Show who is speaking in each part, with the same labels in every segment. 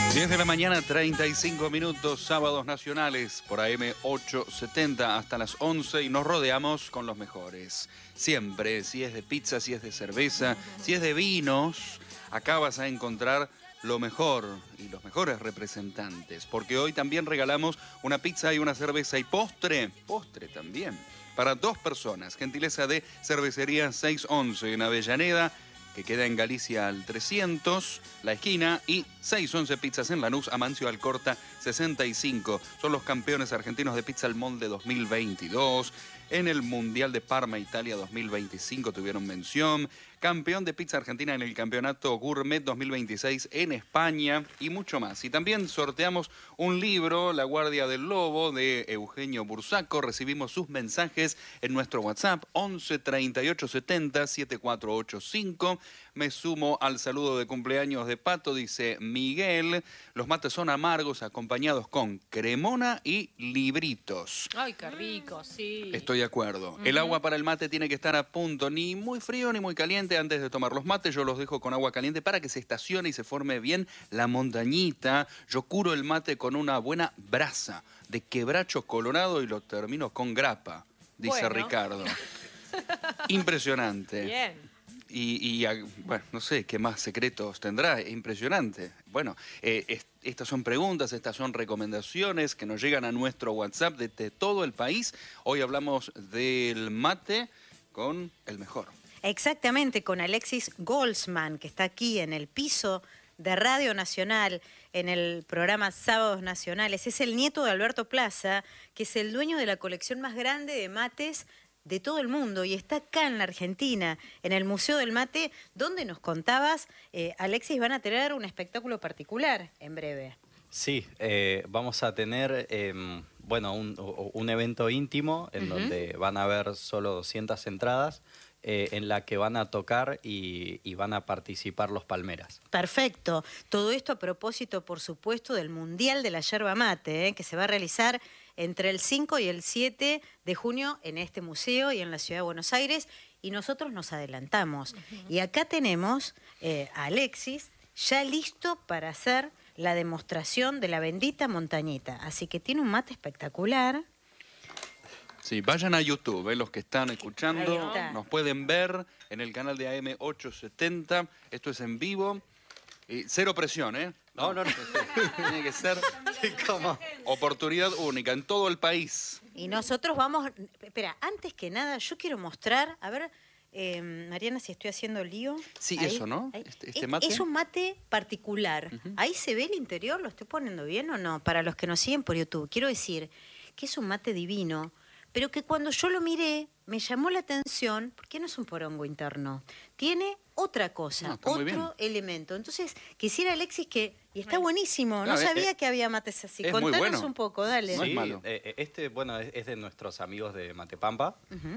Speaker 1: 10 de la mañana, 35 minutos, sábados nacionales por AM 870 hasta las 11 y nos rodeamos con los mejores. Siempre, si es de pizza, si es de cerveza, si es de vinos, acá vas a encontrar lo mejor y los mejores representantes. Porque hoy también regalamos una pizza y una cerveza y postre también, para 2 personas. Gentileza de Cervecería 611 en Avellaneda, que queda en Galicia al 300, la esquina, y 611 Pizzas en Lanús, Amancio Alcorta 65. Son los campeones argentinos de Pizza al Molde 2022. En el Mundial de Parma, Italia 2025 tuvieron mención. Campeón de pizza argentina en el Campeonato Gourmet 2026 en España y mucho más. Y también sorteamos un libro, La Guardia del Lobo, de Eugenio Bursaco. Recibimos sus mensajes en nuestro WhatsApp 11 38 70 7485. Me sumo al saludo de cumpleaños de Pato, dice Miguel. Los mates son amargos, acompañados con cremona y libritos.
Speaker 2: Ay, qué rico, sí.
Speaker 1: Estoy de acuerdo. El agua para el mate tiene que estar a punto, ni muy frío ni muy caliente antes de tomar los mates. Yo los dejo con agua caliente para que se estacione y se forme bien la montañita. Yo curo el mate con una buena brasa de quebracho colorado y lo termino con grapa, dice
Speaker 2: Bueno.
Speaker 1: Ricardo. Impresionante.
Speaker 2: Bien.
Speaker 1: Bueno, no sé qué más secretos tendrá, impresionante. Bueno, estas son preguntas, estas son recomendaciones que nos llegan a nuestro WhatsApp desde todo el país. Hoy hablamos del mate con el mejor.
Speaker 3: Exactamente, con Alexis Goldsman, que está aquí en el piso de Radio Nacional, en el programa Sábados Nacionales. Es el nieto de Alberto Plaza, que es el dueño de la colección más grande de mates de todo el mundo, y está acá en la Argentina, en el Museo del Mate, donde nos contabas, Alexis, van a tener un espectáculo particular en breve.
Speaker 4: Sí, vamos a tener bueno, un evento íntimo en donde van a haber solo 200 entradas, en la que van a tocar y van a participar los Palmeras.
Speaker 3: Perfecto. Todo esto a propósito, por supuesto, del Mundial de la Yerba Mate, que se va a realizar entre el 5 y el 7 de junio en este museo y en la Ciudad de Buenos Aires, y nosotros nos adelantamos. Y acá tenemos a Alexis ya listo para hacer la demostración de la bendita montañita. Así que tiene un mate espectacular.
Speaker 1: Sí, vayan a YouTube, los que están
Speaker 3: Ahí
Speaker 1: escuchando,
Speaker 3: está.
Speaker 1: nos pueden ver en el canal de AM 870. Esto es en vivo. Cero presión, ¿eh?
Speaker 4: No.
Speaker 1: Tiene que ser
Speaker 4: ¿Cómo?
Speaker 1: oportunidad única en todo el país.
Speaker 3: Y nosotros vamos... Espera, antes que nada, yo quiero mostrar... A ver, Mariana, si estoy haciendo lío.
Speaker 1: Sí,
Speaker 3: Ahí,
Speaker 1: eso, ¿no?
Speaker 3: ahí.
Speaker 1: Este mate.
Speaker 3: Es un mate particular. Ahí se ve el interior, ¿lo estoy poniendo bien o no? Para los que nos siguen por YouTube. Quiero decir que es un mate divino, pero que cuando yo lo miré me llamó la atención, porque no es un porongo interno, tiene otra cosa,
Speaker 1: No, está muy bien.
Speaker 3: otro elemento. Entonces, quisiera, Alexis, que... Y está buenísimo, no
Speaker 1: Claro,
Speaker 3: sabía que había mates así.
Speaker 1: es muy
Speaker 3: Contanos
Speaker 1: bueno.
Speaker 3: un poco, dale.
Speaker 1: No es
Speaker 4: Sí,
Speaker 1: malo.
Speaker 4: bueno, es de nuestros amigos de Matepampa.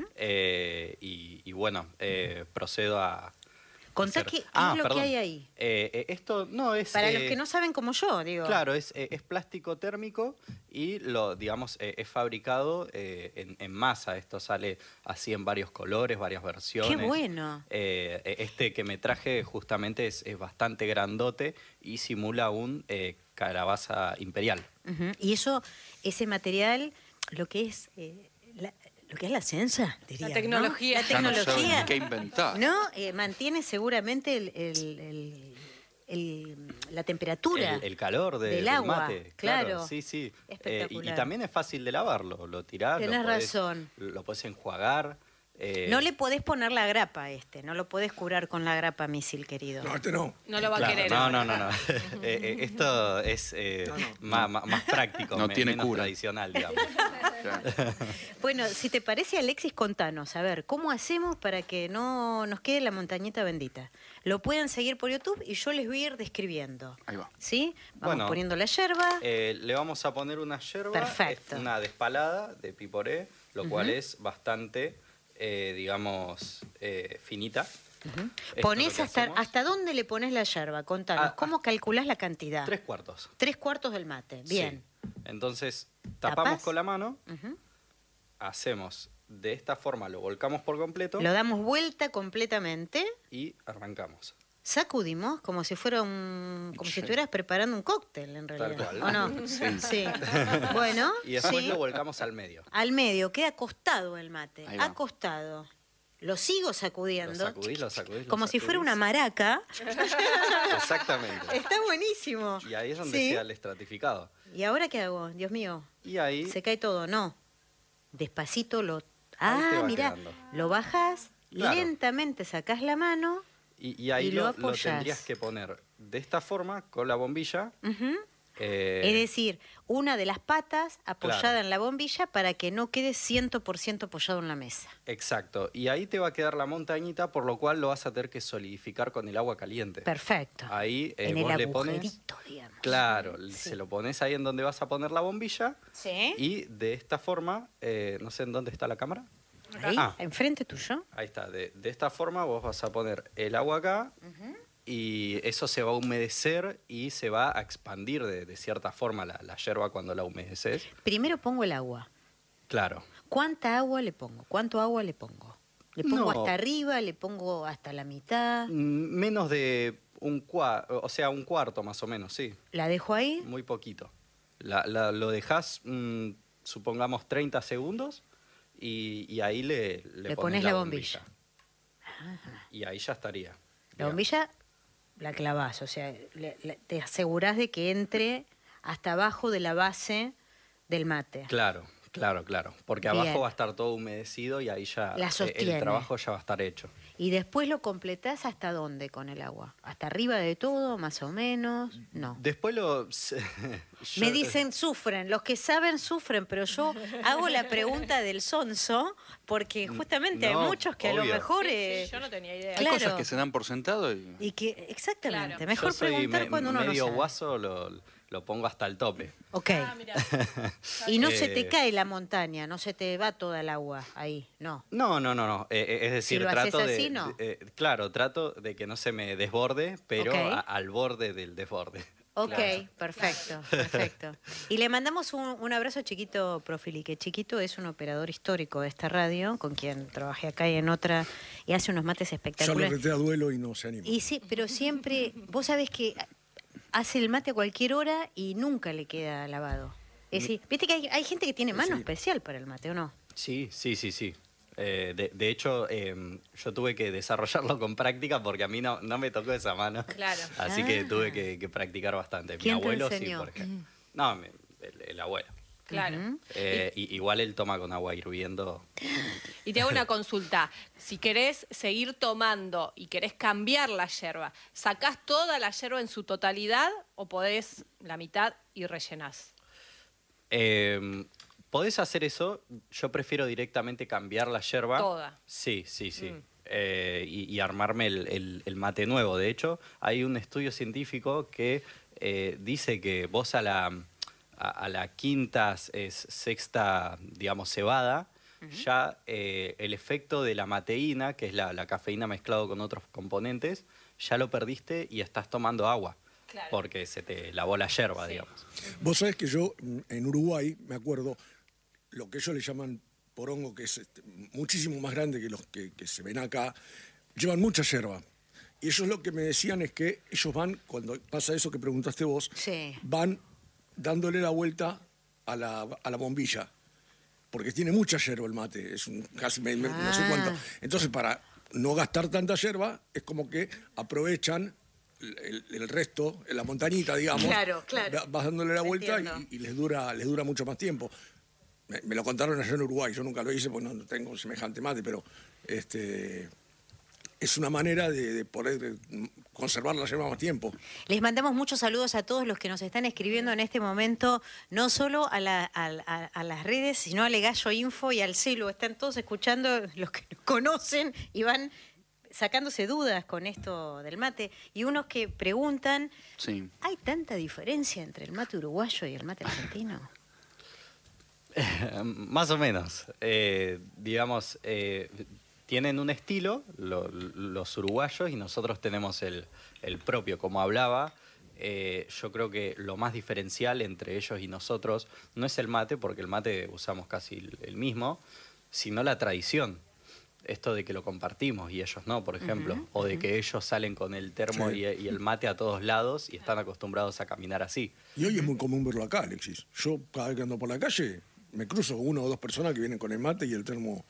Speaker 4: Y bueno, procedo a...
Speaker 3: Contá
Speaker 4: hacer-
Speaker 3: qué es lo que hay ahí.
Speaker 4: Esto no es...
Speaker 3: Para los que no saben como yo, digo.
Speaker 4: Claro, es plástico térmico y digamos, es fabricado en masa. Esto sale así en varios colores, varias versiones.
Speaker 3: Qué bueno.
Speaker 4: Este que me traje justamente es bastante grandote y simula un calabaza imperial.
Speaker 3: Y eso, ese material, lo que es la ciencia, diría,
Speaker 2: La tecnología.
Speaker 3: ¿no? La
Speaker 1: Ya no
Speaker 3: tecnología,
Speaker 1: saben qué inventar.
Speaker 3: ¿no? Mantiene seguramente la temperatura.
Speaker 4: El calor
Speaker 3: del
Speaker 4: del
Speaker 3: agua,
Speaker 4: mate.
Speaker 3: claro.
Speaker 4: Sí, sí.
Speaker 3: Espectacular.
Speaker 4: Y también es fácil de lavarlo. Lo tirás,
Speaker 3: Tenés razón.
Speaker 4: lo podés enjuagar.
Speaker 3: No le podés poner la grapa a no lo podés curar con la grapa, misil, querido.
Speaker 5: No, este no.
Speaker 2: No lo va a
Speaker 4: Claro,
Speaker 2: querer.
Speaker 4: no. Esto es más práctico,
Speaker 1: No tiene
Speaker 4: menos
Speaker 1: cura.
Speaker 4: tradicional, digamos.
Speaker 3: Bueno, si te parece, Alexis, contanos, a ver, ¿cómo hacemos para que no nos quede la montañita bendita? Lo pueden seguir por YouTube y yo les voy a ir describiendo.
Speaker 1: Ahí va.
Speaker 3: ¿Sí? Vamos
Speaker 4: Bueno,
Speaker 3: poniendo la yerba.
Speaker 4: Le vamos a poner una yerba,
Speaker 3: Perfecto.
Speaker 4: una despalada de piporé, lo cual es bastante, digamos, finita. Esto es
Speaker 3: Ponés
Speaker 4: lo que hacemos.
Speaker 3: ¿hasta dónde le pones la yerba? Contanos, ¿cómo calculás la cantidad?
Speaker 4: 3/4.
Speaker 3: 3/4 del mate, bien.
Speaker 4: Sí. Entonces,
Speaker 3: ¿Tapás?
Speaker 4: tapamos con la mano,
Speaker 3: Ujú.
Speaker 4: hacemos de esta forma, lo volcamos por completo
Speaker 3: Lo damos vuelta completamente.
Speaker 4: y arrancamos.
Speaker 3: sacudimos como si fuera como si estuvieras preparando un cóctel, en realidad.
Speaker 4: Tal cual.
Speaker 3: ¿O no?
Speaker 1: Sí.
Speaker 3: Bueno,
Speaker 4: Y después
Speaker 3: sí.
Speaker 4: lo volcamos al medio.
Speaker 3: Al medio, queda acostado el mate.
Speaker 1: Ahí va.
Speaker 3: Acostado. Lo sigo sacudiendo.
Speaker 4: Lo sacudís.
Speaker 3: Como si fuera una maraca.
Speaker 4: Exactamente.
Speaker 3: Está buenísimo.
Speaker 4: Y ahí es donde
Speaker 3: Sí.
Speaker 4: sea el estratificado.
Speaker 3: ¿Y ahora qué hago? Dios mío.
Speaker 4: Y ahí
Speaker 3: Se cae todo. No. Despacito lo...
Speaker 4: Ahí te va
Speaker 3: Mira.
Speaker 4: quedando.
Speaker 3: Lo bajas,
Speaker 4: Claro.
Speaker 3: lentamente sacás la mano.
Speaker 4: y ahí
Speaker 3: y lo
Speaker 4: lo
Speaker 3: apoyás.
Speaker 4: tendrías que poner de esta forma, con la bombilla.
Speaker 3: Ujú.
Speaker 4: eh,
Speaker 3: Es decir, una de las patas apoyada
Speaker 4: Claro.
Speaker 3: en la bombilla para que no quede 100% apoyado en la mesa.
Speaker 4: Exacto. Y ahí te va a quedar la montañita, por lo cual lo vas a tener que solidificar con el agua caliente.
Speaker 3: Perfecto.
Speaker 4: Ahí
Speaker 3: en el
Speaker 4: vos le pones...
Speaker 3: agujerito, digamos.
Speaker 4: Claro,
Speaker 3: Sí.
Speaker 4: se lo pones ahí en donde vas a poner la bombilla.
Speaker 3: Sí.
Speaker 4: Y de esta forma, no sé en dónde está la cámara.
Speaker 3: Ahí,
Speaker 4: Ah.
Speaker 3: enfrente tuyo.
Speaker 4: Ahí está. De esta forma vos vas a poner el agua acá y eso se va a humedecer y se va a expandir de cierta forma la yerba cuando la humedeces.
Speaker 3: Primero pongo el agua.
Speaker 4: Claro.
Speaker 3: ¿Cuánta agua le pongo? ¿Cuánto agua le pongo? ¿Le pongo
Speaker 4: No.
Speaker 3: hasta arriba? ¿Le pongo hasta la mitad?
Speaker 4: Menos de un cuarto, o sea, un cuarto más o menos, sí.
Speaker 3: ¿La dejo ahí?
Speaker 4: Muy poquito. Lo dejás, supongamos, 30 segundos y ahí le
Speaker 3: pones la bombilla.
Speaker 4: Y ahí ya estaría.
Speaker 3: La
Speaker 4: digamos.
Speaker 3: bombilla la clavás, o sea, te asegurás de que entre hasta abajo de la base del mate.
Speaker 4: Claro. Porque
Speaker 3: Bien.
Speaker 4: abajo va a estar todo humedecido y ahí ya
Speaker 3: La sostiene.
Speaker 4: el trabajo ya va a estar hecho.
Speaker 3: ¿Y después lo completás hasta dónde con el agua? ¿Hasta arriba de todo, más o menos? No.
Speaker 4: Después
Speaker 3: Me dicen sufren, los que saben sufren, pero yo hago la pregunta del sonso porque justamente hay
Speaker 4: No,
Speaker 3: muchos que a lo
Speaker 4: obvio.
Speaker 3: mejor...
Speaker 2: Sí, yo no tenía idea.
Speaker 1: Hay
Speaker 3: Claro.
Speaker 1: cosas que se dan por sentado
Speaker 3: y que, exactamente,
Speaker 2: Claro.
Speaker 3: mejor
Speaker 4: yo soy
Speaker 3: preguntar cuando uno no
Speaker 4: medio
Speaker 3: sabe.
Speaker 4: guaso, lo pongo hasta el tope.
Speaker 3: Ok.
Speaker 2: Ah, mirá.
Speaker 3: Y no se te
Speaker 4: Eh,
Speaker 3: cae la montaña, no se te va toda el agua ahí, no.
Speaker 4: No. Es decir,
Speaker 3: Si lo haces
Speaker 4: trato
Speaker 3: así,
Speaker 4: de,
Speaker 3: no.
Speaker 4: claro, trato de que no se me desborde, pero
Speaker 3: Ok.
Speaker 4: al borde del desborde.
Speaker 3: Ok,
Speaker 4: Claro.
Speaker 3: perfecto. Y le mandamos un abrazo chiquito, Profili, que chiquito es un operador histórico de esta radio, con quien trabajé acá y en otra, y hace unos mates
Speaker 5: Ya lo
Speaker 3: espectaculares.
Speaker 5: reté a duelo y no se anima.
Speaker 3: Y sí, pero siempre, vos sabés que hace el mate a cualquier hora y nunca le queda lavado. Es decir, viste que hay gente que tiene mano
Speaker 5: Sí.
Speaker 3: especial para el mate, ¿o no?
Speaker 4: Sí. De hecho, yo tuve que desarrollarlo con práctica porque a mí no me tocó esa mano.
Speaker 2: Claro.
Speaker 4: Así que tuve que practicar bastante. Mi
Speaker 3: ¿Quién te
Speaker 4: abuelo sí,
Speaker 3: enseñó?
Speaker 4: por ejemplo. No, el abuelo.
Speaker 2: Claro.
Speaker 3: Ujú.
Speaker 4: Igual él toma con agua hirviendo.
Speaker 2: Y te hago una consulta. Si querés seguir tomando y querés cambiar la yerba, ¿sacás toda la yerba en su totalidad o podés la mitad y rellenás?
Speaker 4: ¿Podés hacer eso? Yo prefiero directamente cambiar la yerba.
Speaker 2: Toda.
Speaker 4: Sí. Y armarme el mate nuevo. De hecho, hay un estudio científico que dice que vos a la quinta, sexta, digamos, cebada, ya el efecto de la mateína, que es la cafeína mezclado con otros componentes, ya lo perdiste y estás tomando agua.
Speaker 2: Claro.
Speaker 4: Porque se te lavó la yerba,
Speaker 2: Sí.
Speaker 4: digamos.
Speaker 5: Vos sabés que yo en Uruguay, me acuerdo, lo que ellos le llaman porongo, que es muchísimo más grande que los que se ven acá, llevan mucha yerba. Y ellos lo que me decían es que ellos van, cuando pasa eso que preguntaste vos,
Speaker 3: Sí.
Speaker 5: van dándole la vuelta a la bombilla. Porque tiene mucha yerba el mate, es casi no sé cuánto. Entonces, para no gastar tanta yerba, es como que aprovechan el resto, en la montañita, digamos.
Speaker 3: Claro.
Speaker 5: Vas dándole la vuelta
Speaker 3: Entiendo.
Speaker 5: y les dura mucho más tiempo. Me lo contaron allá en Uruguay, yo nunca lo hice porque no tengo semejante mate, pero es una manera de poder conservar la yerba más tiempo.
Speaker 3: Les mandamos muchos saludos a todos los que nos están escribiendo en este momento, no solo a las redes, sino a Legallo Info y al Celu. Están todos escuchando, los que nos conocen y van sacándose dudas con esto del mate. Y unos que preguntan,
Speaker 1: Sí.
Speaker 3: ¿hay tanta diferencia entre el mate uruguayo y el mate argentino?
Speaker 4: Más o menos. Digamos, tienen un estilo, los uruguayos, y nosotros tenemos el propio. Como hablaba, yo creo que lo más diferencial entre ellos y nosotros no es el mate, porque el mate usamos casi el mismo, sino la tradición. esto de que lo compartimos y ellos no, por ejemplo, o de que ellos salen con el termo y el mate a todos lados y están acostumbrados a caminar así.
Speaker 5: Y hoy es muy común verlo acá, Alexis. Yo cada vez que ando por la calle me cruzo con 1 o 2 personas que vienen con el mate y el termo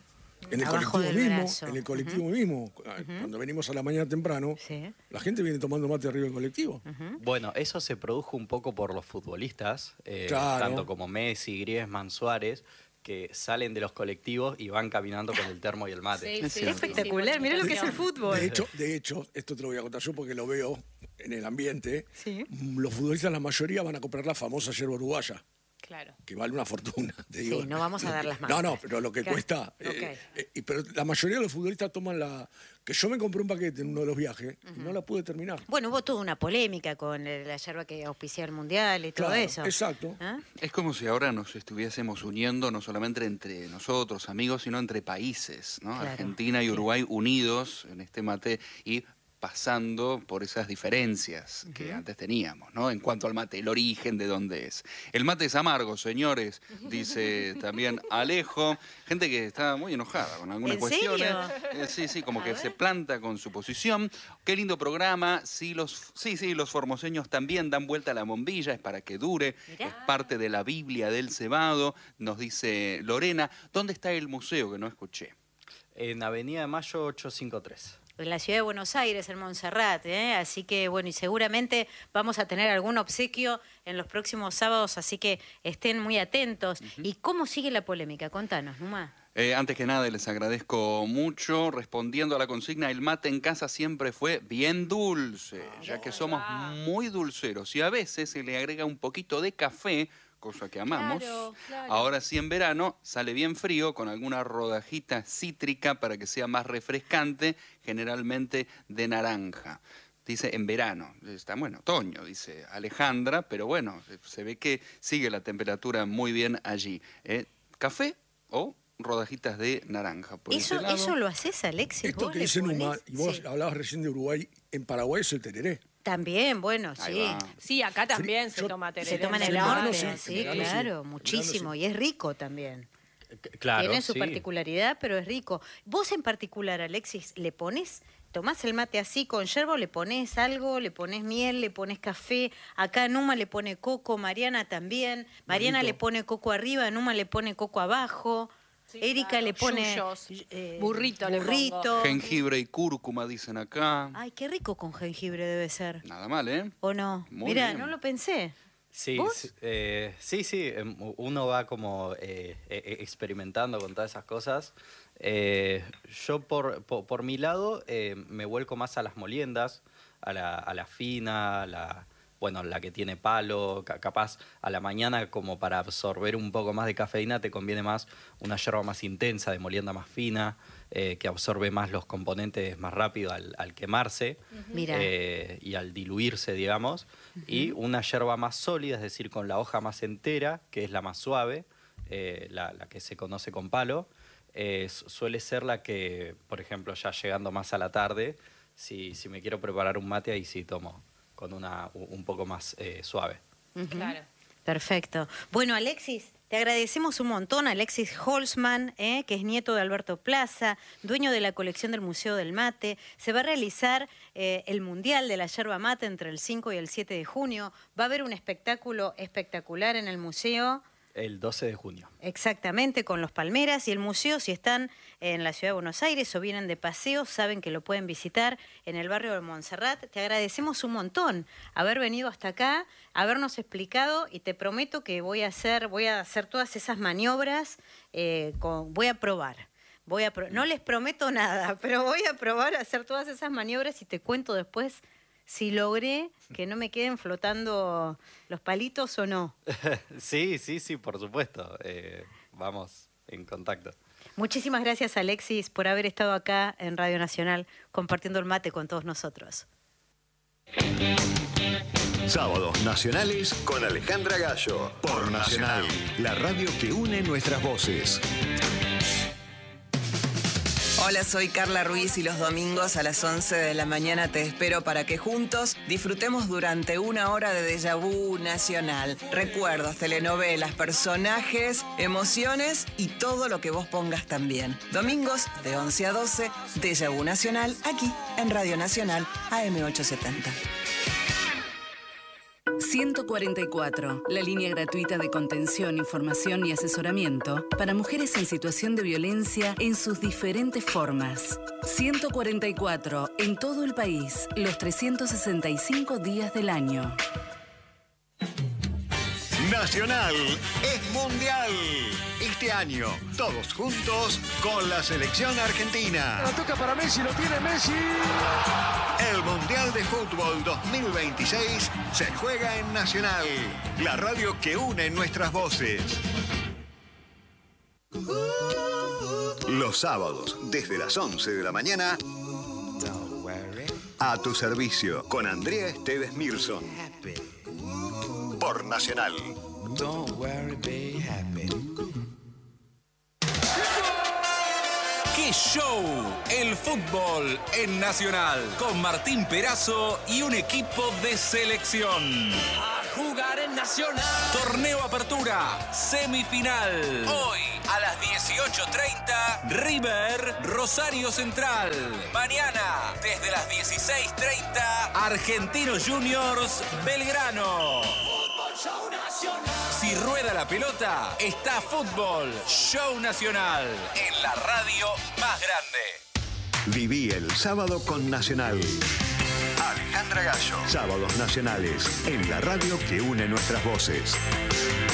Speaker 5: en el
Speaker 3: Abajo
Speaker 5: colectivo
Speaker 3: del
Speaker 5: mismo.
Speaker 3: brazo.
Speaker 5: En el colectivo mismo. Cuando venimos a la mañana temprano,
Speaker 3: Sí.
Speaker 5: la gente viene tomando mate arriba del colectivo.
Speaker 4: Bueno, eso se produjo un poco por los futbolistas,
Speaker 5: Claro.
Speaker 4: tanto como Messi, Griezmann, Suárez, que salen de los colectivos y van caminando con el termo y el mate.
Speaker 2: Sí, sí,
Speaker 1: Es
Speaker 2: sí,
Speaker 3: Espectacular,
Speaker 2: sí,
Speaker 3: mirá lo que es el
Speaker 2: mucha
Speaker 3: fútbol.
Speaker 5: De hecho, esto te lo voy a contar yo porque lo veo en el ambiente.
Speaker 3: Sí.
Speaker 5: Los futbolistas, la mayoría, van a comprar la famosa yerba uruguaya,
Speaker 2: Claro.
Speaker 5: que vale una fortuna. Te digo.
Speaker 3: Sí, no vamos a dar las marcas.
Speaker 5: No, pero lo que
Speaker 3: Claro.
Speaker 5: cuesta. Pero la mayoría de los futbolistas toman la. Que yo me compré un paquete en uno de los viajes y no la pude terminar.
Speaker 3: Bueno, hubo toda una polémica con la yerba que auspicia el Mundial y todo
Speaker 5: Claro,
Speaker 3: eso.
Speaker 5: exacto.
Speaker 3: ¿Ah?
Speaker 1: Es como si ahora nos estuviésemos uniendo no solamente entre nosotros, amigos, sino entre países, ¿no?
Speaker 3: Claro.
Speaker 1: Argentina y Uruguay unidos en este mate y pasando por esas diferencias que antes teníamos, ¿no? En cuanto al mate, el origen de dónde es. El mate es amargo, señores, dice también Alejo. Gente que está muy enojada con algunas
Speaker 3: ¿En
Speaker 1: cuestiones.
Speaker 3: serio?
Speaker 1: Sí, como que se planta con su posición. Qué lindo programa. Sí, los formoseños también dan vuelta a la bombilla, es para que dure.
Speaker 3: Mirá.
Speaker 1: Es parte de la Biblia del cebado, nos dice Lorena. ¿Dónde está el museo que no escuché?
Speaker 4: En Avenida de Mayo 853.
Speaker 3: En la ciudad de Buenos Aires, en Montserrat, ¿eh? Así que, bueno, y seguramente vamos a tener algún obsequio en los próximos sábados, así que estén muy atentos. ¿Y cómo sigue la polémica? Contanos, Numa.
Speaker 1: Antes que nada, les agradezco mucho. Respondiendo a la consigna, el mate en casa siempre fue bien dulce, ya que somos muy dulceros y a veces se le agrega un poquito de café, cosa que amamos.
Speaker 2: Claro.
Speaker 1: Ahora sí, en verano sale bien frío con alguna rodajita cítrica para que sea más refrescante, generalmente de naranja. Dice en verano, estamos en otoño, dice Alejandra, pero bueno, se ve que sigue la temperatura muy bien allí. ¿Café o rodajitas de naranja? Por ese lado.
Speaker 3: ¿Eso lo haces, Alexis?
Speaker 5: Esto
Speaker 3: ¿Vos
Speaker 5: que
Speaker 3: le
Speaker 5: dice
Speaker 3: ponés?
Speaker 5: Numa, y vos
Speaker 3: Sí.
Speaker 5: hablabas recién de Uruguay, en Paraguay es el tereré.
Speaker 3: También, bueno,
Speaker 1: Ahí
Speaker 3: sí.
Speaker 1: va.
Speaker 2: Sí, acá también se
Speaker 5: Yo-
Speaker 2: toma tereré.
Speaker 3: Se toman
Speaker 5: en
Speaker 3: el
Speaker 5: verano
Speaker 3: norte,
Speaker 5: sí,
Speaker 3: sí,
Speaker 5: en verano sí.
Speaker 3: claro,
Speaker 5: En
Speaker 3: muchísimo.
Speaker 5: verano sí.
Speaker 3: Y es rico también.
Speaker 4: Claro,
Speaker 3: Tiene su
Speaker 4: sí.
Speaker 3: particularidad, pero es rico. Vos en particular, Alexis, ¿le pones, tomás el mate así con yerba o le pones algo, le pones miel, le pones café? Acá Numa le pone coco, Mariana también. Mariana
Speaker 5: Burrito.
Speaker 3: le pone coco arriba, Numa le pone coco abajo.
Speaker 2: Sí,
Speaker 3: Erika
Speaker 2: claro,
Speaker 3: le pone
Speaker 2: yuyos. Burrito le
Speaker 3: burrito.
Speaker 1: Jengibre y cúrcuma, dicen acá.
Speaker 3: Ay, qué rico con jengibre debe ser.
Speaker 1: Nada mal, ¿eh?
Speaker 3: ¿O no?
Speaker 1: Muy
Speaker 3: Mirá,
Speaker 1: bien.
Speaker 3: no lo pensé.
Speaker 4: Sí,
Speaker 3: ¿Vos?
Speaker 4: sí, uno va como experimentando con todas esas cosas. Yo por mi lado me vuelco más a las moliendas, a la fina, la que tiene palo, capaz a la mañana como para absorber un poco más de cafeína te conviene más una yerba más intensa, de molienda más fina, que absorbe más los componentes más rápido al quemarse.
Speaker 3: Mira.
Speaker 4: Y al diluirse, digamos, y una yerba más sólida, es decir, con la hoja más entera, que es la más suave, la que se conoce con palo, suele ser la que, por ejemplo, ya llegando más a la tarde, si me quiero preparar un mate, ahí sí tomo con una un poco más suave.
Speaker 2: Claro.
Speaker 3: Perfecto. Bueno, Alexis, te agradecemos un montón. Alexis Holzman, que es nieto de Alberto Plaza, dueño de la colección del Museo del Mate. Se va a realizar el Mundial de la Yerba Mate entre el 5 y el 7 de junio. Va a haber un espectáculo espectacular en el museo.
Speaker 4: El 12 de junio.
Speaker 3: Exactamente, con los palmeras y el museo, si están en la ciudad de Buenos Aires o vienen de paseo, saben que lo pueden visitar en el barrio de Montserrat. Te agradecemos un montón haber venido hasta acá, habernos explicado y te prometo que voy a hacer todas esas maniobras, voy a probar. No les prometo nada, pero voy a probar a hacer todas esas maniobras y te cuento después si logré que no me queden flotando los palitos o no.
Speaker 4: Sí, por supuesto. Vamos en contacto.
Speaker 3: Muchísimas gracias, Alexis, por haber estado acá en Radio Nacional compartiendo el mate con todos nosotros.
Speaker 6: Sábados Nacionales con Alejandra Gallo. Por Nacional, la radio que une nuestras voces.
Speaker 7: Hola, soy Carla Ruiz y los domingos a las 11 de la mañana te espero para que juntos disfrutemos durante 1 hora de Déjà Vu Nacional. Recuerdos, telenovelas, personajes, emociones y todo lo que vos pongas también. Domingos de 11 a 12, Déjà Vu Nacional, aquí en Radio Nacional AM870.
Speaker 8: 144, la línea gratuita de contención, información y asesoramiento para mujeres en situación de violencia en sus diferentes formas. 144, en todo el país, los 365 días del año.
Speaker 6: Nacional es mundial. Este año, todos juntos con la selección argentina.
Speaker 5: La toca para Messi, lo tiene Messi.
Speaker 6: El Mundial de Fútbol 2026 se juega en Nacional, la radio que une nuestras voces. Los sábados, desde las 11 de la mañana, a tu servicio, con Andrea Esteves Mirson. Por Nacional.
Speaker 9: ¡Qué show! El fútbol en Nacional, con Martín Perazo y un equipo de selección.
Speaker 10: A jugar en Nacional.
Speaker 9: Torneo Apertura, semifinal. Hoy a las 18:30, River, Rosario Central. Mañana, desde las 16:30, Argentinos Juniors, Belgrano.
Speaker 10: Show Nacional.
Speaker 9: Si rueda la pelota, está Fútbol Show Nacional, en la radio más grande.
Speaker 6: Viví el sábado con Nacional. Alejandra Gallo. Sábados nacionales, en la radio que une nuestras voces.